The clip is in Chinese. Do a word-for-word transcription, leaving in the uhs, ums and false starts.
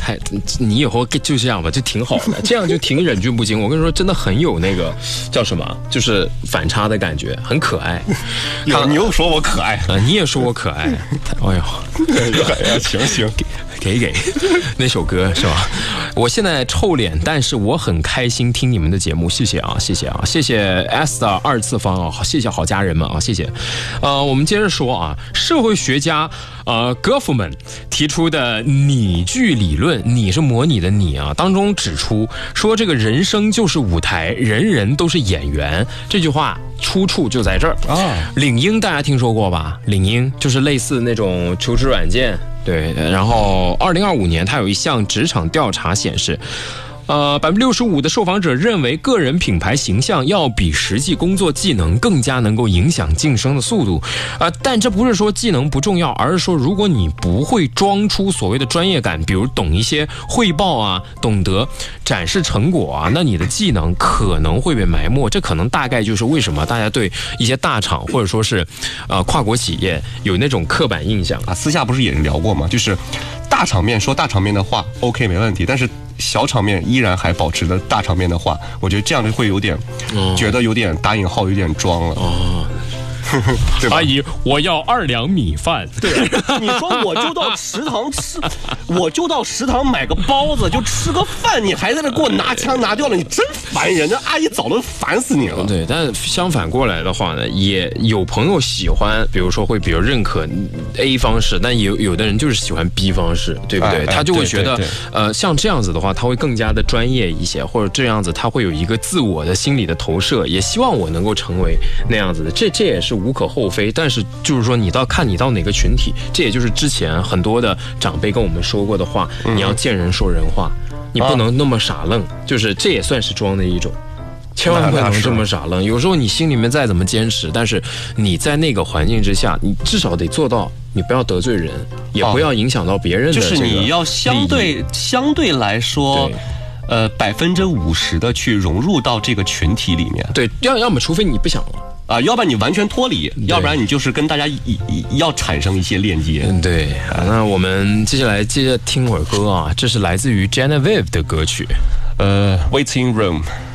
太，你以后就这样吧，就挺好的，这样就挺忍俊不禁。我跟你说，真的很有那个叫什么，就是反差的感觉，很可爱。 有你又说我可爱啊，你也说我可爱。哎呦， 哎呀，行行。 给给那首歌是吧？我现在臭脸，但是我很开心听你们的节目，谢谢啊，谢谢啊，谢谢 S 的二次方啊，谢谢好家人们啊，谢谢。呃，我们接着说啊，社会学家呃 Goffman 提出的拟剧理论，拟是模拟的拟啊，当中指出说这个人生就是舞台，人人都是演员，这句话出处就在这儿啊。领英大家听说过吧？领英就是类似那种求职软件。对，然后二零二五年，它有一项职场调查显示，呃，百分之六十五的受访者认为个人品牌形象要比实际工作技能更加能够影响晋升的速度，呃，但这不是说技能不重要，而是说如果你不会装出所谓的专业感，比如懂一些汇报啊，懂得展示成果啊，那你的技能可能会被埋没。这可能大概就是为什么大家对一些大厂或者说是呃跨国企业有那种刻板印象啊。私下不是也聊过吗？就是大场面说大场面的话 OK 没问题，但是小场面依然还保持着大场面的话，我觉得这样就会有点、哦、觉得有点打引号有点装了哦。 阿姨，我要二两米饭。 对，你说我就到食堂吃，我就到食堂买个包子，就吃个饭，你还在这给我拿腔拿调了，你真烦人！那阿姨早都烦死你了。 对，但相反过来的话呢，也有朋友喜欢，比如说会比较认可 A 方式，但有有的人就是喜欢 B 方式，对不对？哎哎、他就会觉得，对对对呃，像这样子的话，他会更加的专业一些，或者这样子他会有一个自我的心理的投射，也希望我能够成为那样子的。这这也是无可厚非，但是就是说你到看你到哪个群体，这也就是之前很多的长辈跟我们说过的话，嗯、你要见人说人话，你不能那么傻愣，啊、就是这也算是装的一种，千万不能这么傻愣。有时候你心里面再怎么坚持，但是你在那个环境之下，你至少得做到，你不要得罪人，也不要影响到别人的、这个。 就是你要相对相对来说。呃，百分之五十的去融入到这个群体里面， 对，要要么除非你不想了啊，要不然你完全脱离，要不然你就是跟大家一要产生一些链接。 嗯，对啊。那我们接下来接着听会儿歌啊，这是来自于 Genevieve 的歌曲， 呃 ，Waiting Room。